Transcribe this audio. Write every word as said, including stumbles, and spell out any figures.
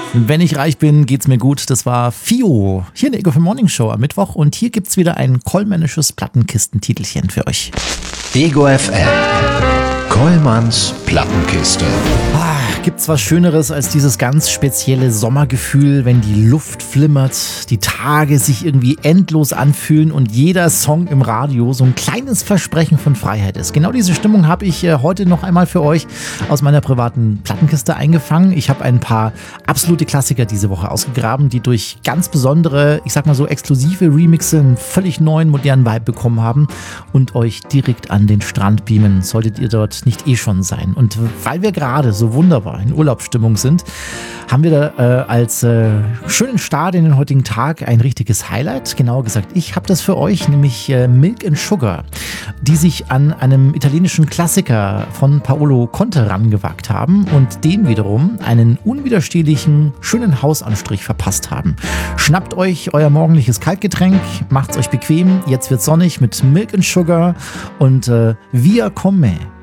Wenn ich reich bin, geht's mir gut. Das war Fio hier in der Ego für Morning Show am Mittwoch. Und hier gibt's wieder ein kollmännisches Plattenkistentitelchen für euch. Ego F M. Kollmanns Plattenkiste. Ah, gibt's was Schöneres als dieses ganz spezielle Sommergefühl, wenn die Luft flimmert, die Tage sich irgendwie endlos anfühlen und jeder Song im Radio so ein kleines Versprechen von Freiheit ist. Genau diese Stimmung habe ich äh, heute noch einmal für euch aus meiner privaten Plattenkiste eingefangen. Ich habe ein paar absolute Klassiker diese Woche ausgegraben, die durch ganz besondere, ich sag mal so exklusive Remixe einen völlig neuen, modernen Vibe bekommen haben und euch direkt an den Strand beamen, solltet ihr dort nicht eh schon sein. Und weil wir gerade so wunderbar in Urlaubsstimmung sind, haben wir da äh, als äh, schönen Start in den heutigen Tag ein richtiges Highlight. Genauer gesagt, ich habe das für euch, nämlich äh, Milk and Sugar, die sich an einem italienischen Klassiker von Paolo Conte rangewagt haben und dem wiederum einen unwiderstehlichen, schönen Hausanstrich verpasst haben. Schnappt euch euer morgendliches Kaltgetränk, macht's euch bequem, jetzt wird's sonnig mit Milk and Sugar und äh, Via con me.